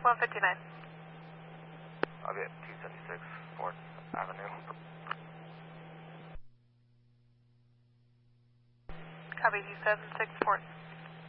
159. I'll be at 276 4th Avenue. Copy 276 4th.